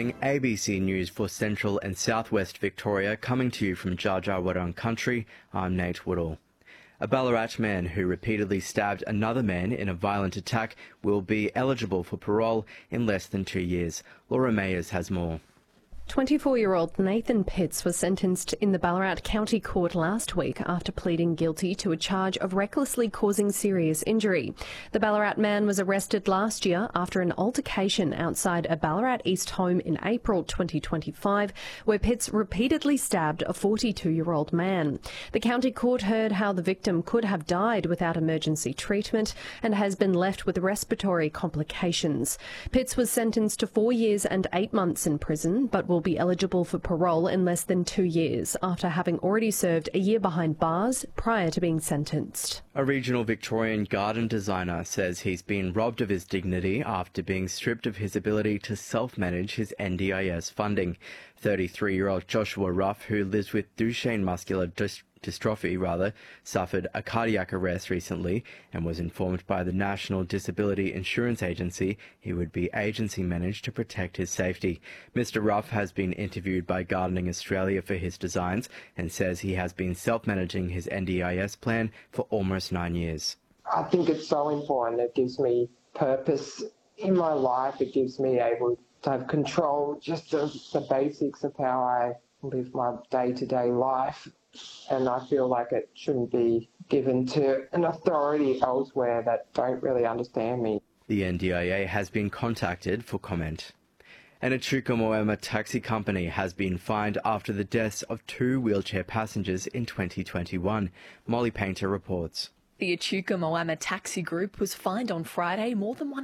morning, ABC News for Central and Southwest Victoria, coming to you from Dja Dja Wurrung Country. I'm Nate Woodall. A Ballarat man who repeatedly stabbed another man in a violent attack will be eligible for parole in less than 2 years. Laura Mayers has more. 24-year-old Nathan Pitts was sentenced in the Ballarat County Court last week after pleading guilty to a charge of recklessly causing serious injury. The Ballarat man was arrested last year after an altercation outside a Ballarat East home in April 2025, where Pitts repeatedly stabbed a 42-year-old man. The county court heard how the victim could have died without emergency treatment and has been left with respiratory complications. Pitts was sentenced to 4 years and 8 months in prison, but will be eligible for parole in less than 2 years after having already served a year behind bars prior to being sentenced. A regional Victorian garden designer says he's been robbed of his dignity after being stripped of his ability to self-manage his NDIS funding. 33-year-old Joshua Ruff, who lives with Duchenne muscular dystrophy, suffered a cardiac arrest recently and was informed by the National Disability Insurance Agency he would be agency managed to protect his safety. Mr. Ruff has been interviewed by Gardening Australia for his designs and says he has been self-managing his NDIS plan for almost 9 years. I think it's so important. It gives me purpose in my life. It gives me able to have control just of the basics of how I live my day-to-day life. And I feel like it shouldn't be given to an authority elsewhere that don't really understand me. The NDIA has been contacted for comment. An Echuca Moama taxi company has been fined after the deaths of 2 wheelchair passengers in 2021. Molly Painter reports. The Echuca Moama Taxi Group was fined on Friday more than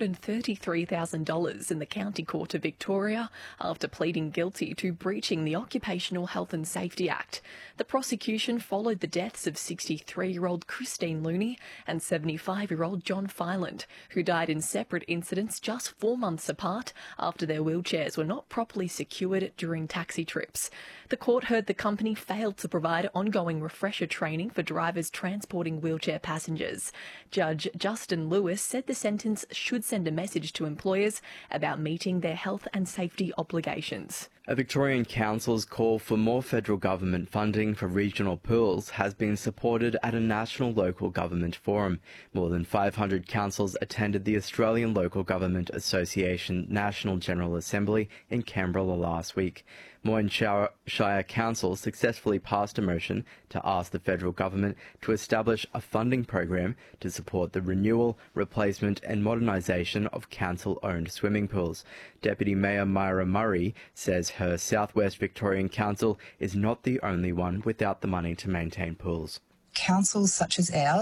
$133,000 in the County Court of Victoria after pleading guilty to breaching the Occupational Health and Safety Act. The prosecution followed the deaths of 63-year-old Christine Looney and 75-year-old John Filand, who died in separate incidents just 4 months apart after their wheelchairs were not properly secured during taxi trips. The court heard the company failed to provide ongoing refresher training for drivers transporting wheelchair passengers. Judge Justin Lewis said the sentence should send a message to employers about meeting their health and safety obligations. A Victorian council's call for more federal government funding for regional pools has been supported at a national local government forum. More than 500 councils attended the Australian Local Government Association National General Assembly in Canberra last week. Moyne Shire Council successfully passed a motion to ask the federal government to establish a funding program to support the renewal, replacement and modernisation of council-owned swimming pools. Deputy Mayor Myra Murray says her Southwest Victorian Council is not the only one without the money to maintain pools. Councils such as ours